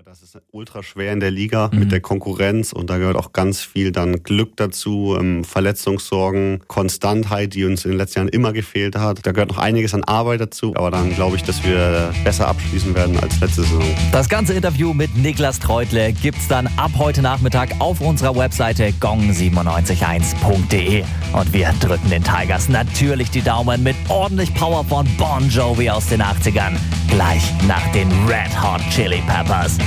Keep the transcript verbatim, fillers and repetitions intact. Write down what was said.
Das ist ultra schwer in der Liga mhm. mit der Konkurrenz und da gehört auch ganz viel dann Glück dazu, ähm, Verletzungssorgen, Konstantheit, die uns in den letzten Jahren immer gefehlt hat. Da gehört noch einiges an Arbeit dazu, aber dann glaube ich, dass wir besser abschließen werden als letzte Saison. Das ganze Interview mit Niklas Treutle gibt's dann ab heute Nachmittag auf unserer Webseite gong neun sieben eins punkt de und wir drücken den Tigers natürlich die Daumen mit ordentlich Power von Bon Jovi aus den achtzigern, gleich nach den Red Hot Chili Peppers.